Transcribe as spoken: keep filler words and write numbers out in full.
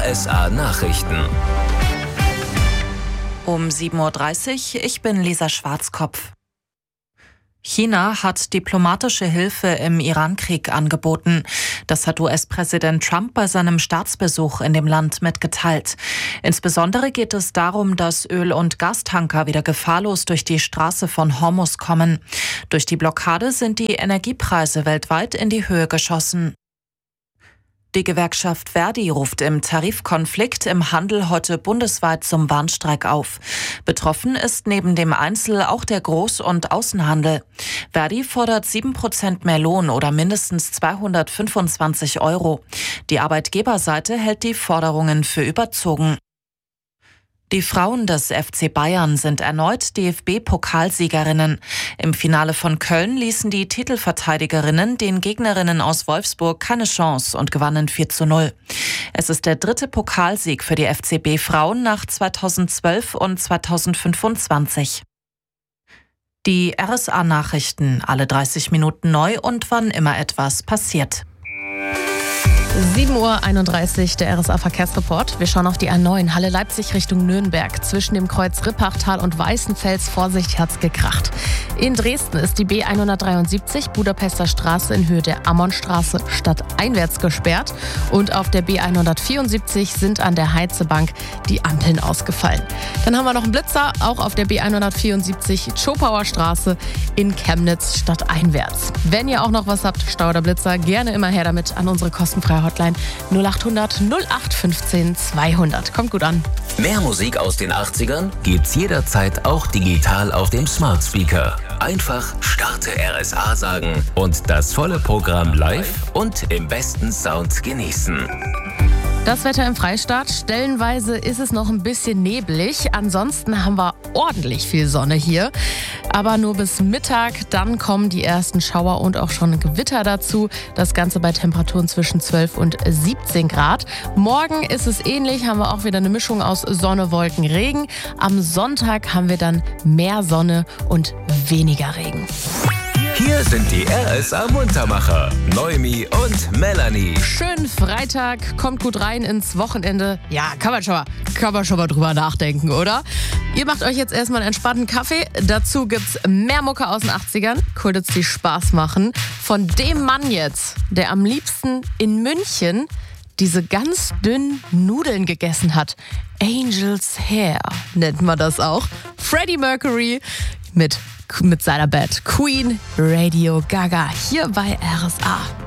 S A Nachrichten. Um sieben Uhr dreißig, ich bin Lisa Schwarzkopf. China hat diplomatische Hilfe im Iran-Krieg angeboten. Das hat U S-Präsident Trump bei seinem Staatsbesuch in dem Land mitgeteilt. Insbesondere geht es darum, dass Öl- und Gastanker wieder gefahrlos durch die Straße von Hormuz kommen. Durch die Blockade sind die Energiepreise weltweit in die Höhe geschossen. Die Gewerkschaft Verdi ruft im Tarifkonflikt im Handel heute bundesweit zum Warnstreik auf. Betroffen ist neben dem Einzel- auch der Groß- und Außenhandel. Verdi fordert sieben Prozent mehr Lohn oder mindestens zweihundertfünfundzwanzig Euro. Die Arbeitgeberseite hält die Forderungen für überzogen. Die Frauen des F C Bayern sind erneut D F B-Pokalsiegerinnen. Im Finale von Köln ließen die Titelverteidigerinnen den Gegnerinnen aus Wolfsburg keine Chance und gewannen vier zu null. Es ist der dritte Pokalsieg für die F C B-Frauen nach zweitausendzwölf und zweitausendfünfundzwanzig. Die R S A-Nachrichten, alle dreißig Minuten neu und wann immer etwas passiert. sieben Uhr einunddreißig, der R S A-Verkehrsreport. Wir schauen auf die A neun, Halle Leipzig Richtung Nürnberg. Zwischen dem Kreuz Rippachtal und Weißenfels, Vorsicht, hat's gekracht. In Dresden ist die B hundertdreiundsiebzig, Budapester Straße in Höhe der Ammonstraße stadteinwärts gesperrt. Und auf der B hundertvierundsiebzig sind an der Heizebank die Ampeln ausgefallen. Dann haben wir noch einen Blitzer, auch auf der B hundertvierundsiebzig, Zschopauer Straße in Chemnitz stadteinwärts. Wenn ihr auch noch was habt, Stau oder Blitzer, gerne immer her damit an unsere kostenfreie Hotline null achthundert null acht fünfzehn zweihundert. Kommt gut an. Mehr Musik aus den achtzigern gibt's jederzeit auch digital auf dem Smart Speaker. Einfach Starte R S A sagen und das volle Programm live und im besten Sound genießen. Das Wetter im Freistaat. Stellenweise ist es noch ein bisschen neblig. Ansonsten haben wir ordentlich viel Sonne hier. Aber nur bis Mittag. Dann kommen die ersten Schauer und auch schon Gewitter dazu. Das Ganze bei Temperaturen zwischen zwölf und siebzehn Grad. Morgen ist es ähnlich. Haben wir auch wieder eine Mischung aus Sonne, Wolken, Regen. Am Sonntag haben wir dann mehr Sonne und weniger Regen. Hier sind die R S A-Muntermacher, Noemi und Melanie. Schönen Freitag, kommt gut rein ins Wochenende. Ja, kann man schon mal, kann man schon mal drüber nachdenken, oder? Ihr macht euch jetzt erstmal einen entspannten Kaffee. Dazu gibt's mehr Mucke aus den achtzigern. Coolets, die Spaß machen. Von dem Mann jetzt, der am liebsten in München diese ganz dünnen Nudeln gegessen hat. Angel's Hair nennt man das auch. Freddie Mercury mit mit seiner Band Queen, Radio Gaga, hier bei R S A.